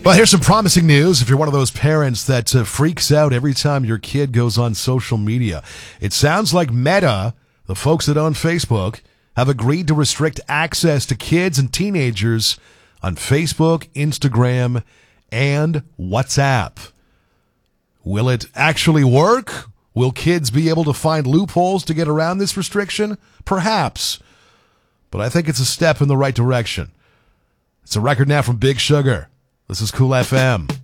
Well, here's some promising news. If you're one of those parents that freaks out every time your kid goes on social media, it sounds like Meta, the folks that own Facebook, have agreed to restrict access to kids and teenagers on Facebook, Instagram, and WhatsApp. Will it actually work? Will kids be able to find loopholes to get around this restriction? Perhaps. But I think it's a step in the right direction. It's a record now from Big Sugar. This is Cool FM.